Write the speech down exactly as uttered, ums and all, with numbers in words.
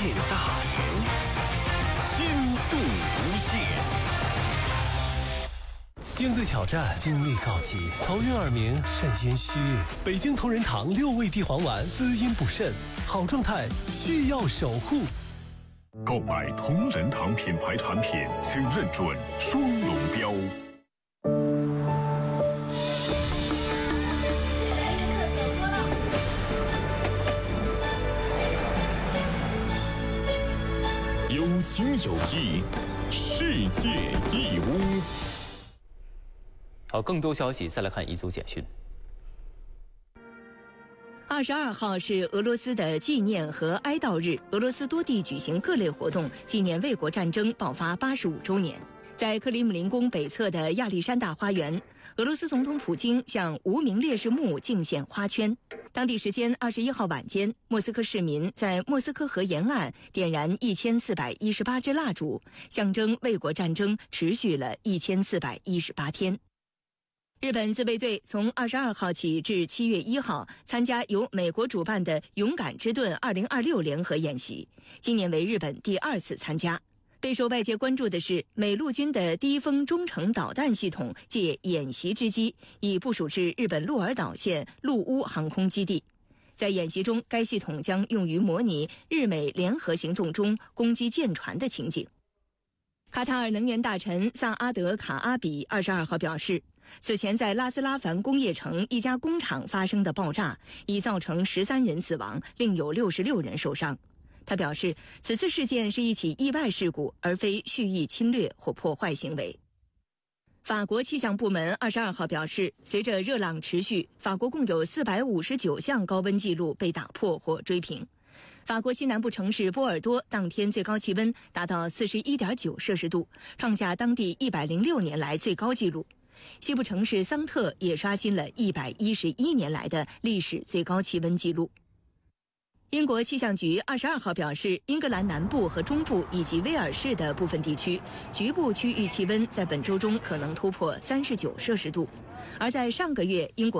变大人，心度无限。 应对挑战，精力告急，头晕耳鸣，肾阴虚。北京同仁堂六味地黄丸，滋阴补肾，好状态需要守护。 购买同仁堂品牌产品，请认准双龙标。有情有义，世界义乌。 好，更多消息再来看一组简讯。 二十二号是俄罗斯的纪念和哀悼日，俄罗斯多地举行各类活动，纪念卫国战争爆发八十五周年。在克里姆林宫北侧的亚历山大花园，俄罗斯总统普京向无名烈士墓敬献花圈。当地时间二十一号晚间，莫斯科市民在莫斯科河沿岸点燃一千四百一十八支蜡烛，象征卫国战争持续了一千四百一十八天。日本自卫队从二十二号起至七月一号参加由美国主办的“勇敢之盾二零二六”联合演习，今年为日本第二次参加。备受外界关注的是，美陆军的第一锋中程导弹系统借演习之机，已部署至日本鹿儿岛县陆屋航空基地。在演习中，该系统将用于模拟日美联合行动中攻击舰船的情景。卡塔尔能源大臣萨阿德·卡阿比二十二号表示，此前在拉斯拉凡工业城一家工厂发生的爆炸已造成十三人死亡，另有六十六人受伤。他表示，此次事件是一起意外事故，而非蓄意侵略或破坏行为。法国气象部门二十二号表示，随着热浪持续，法国共有四百五十九项高温记录被打破或追平。法国西南部城市波尔多当天最高气温达到 四十一点九摄氏度，创下当地一百零六年来最高纪录。西部城市桑特也刷新了一百一十一年来的历史最高气温纪录。英国气象局二十二号表示，英格兰南部和中部以及威尔士的部分地区局部区域气温在本周中可能突破三十九摄氏度，而在上个月英国